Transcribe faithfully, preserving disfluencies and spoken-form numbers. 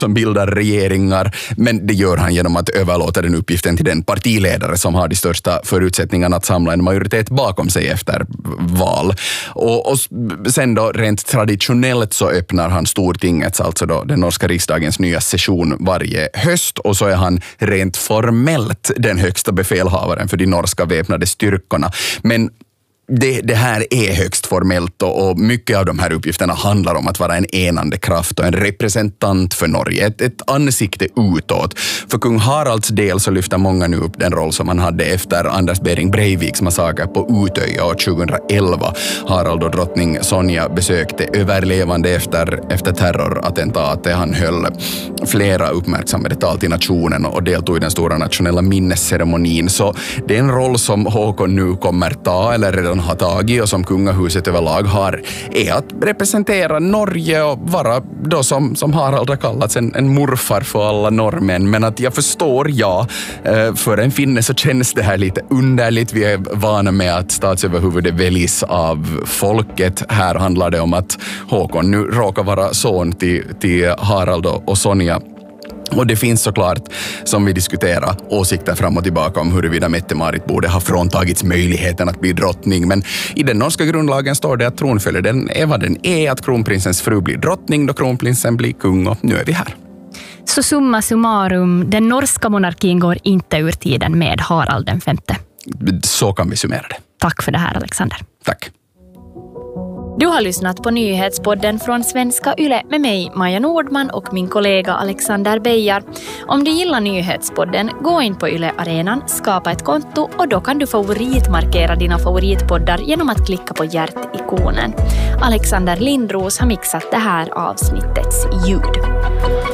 som bildar regeringar, men det gör han genom att överlåta den uppgiften till den partiledare som har de största förutsättningarna att samla en majoritet bakom sig efter val. Och, och sen då rent traditionellt så öppnar han Stortingets, alltså då den norska riksdagens nya session varje höst, och så är han rent formellt den högsta befälhavaren för de norska väpnade styrkorna. Men Det, det här är högst formellt och, och mycket av de här uppgifterna handlar om att vara en enande kraft och en representant för Norge, ett, ett ansikte utåt. För kung Haralds del så lyfter många nu upp den roll som han hade efter Anders Behring Breiviks massaker på Utöja år tjugohundraelva. Harald och drottning Sonja besökte överlevande efter, efter terrorattentatet. Han höll flera uppmärksammade tal till nationen och deltog i den stora nationella minnesceremonin. Så det är en roll som Håkon nu kommer ta, eller redan har tagit, och som kungahuset överlag har, är att representera Norge och vara då som, som Harald har kallats en, en morfar för alla norrmän. Men att jag förstår, ja, för en finne så känns det här lite underligt. Vi är vana med att statsöverhuvudet väljs av folket. Här handlar det om att Håkon nu råkar vara son till, till Harald och Sonja. Och det finns såklart, som vi diskuterar, åsikter fram och tillbaka om huruvida Mette-Marit borde ha fråntagits möjligheten att bli drottning. Men i den norska grundlagen står det att tronföljden är vad den är, att kronprinsens fru blir drottning då kronprinsen blir kung, och nu är vi här. Så summa summarum, den norska monarkin går inte ur tiden med Harald den femte. Så kan vi summera det. Tack för det här, Alexander. Tack. Du har lyssnat på nyhetspodden från Svenska Yle med mig, Maja Nordman, och min kollega Alexander Beijar. Om du gillar nyhetspodden, gå in på Yle Arenan, skapa ett konto och då kan du favoritmarkera dina favoritpoddar genom att klicka på hjärtikonen. Alexander Lindros har mixat det här avsnittets ljud.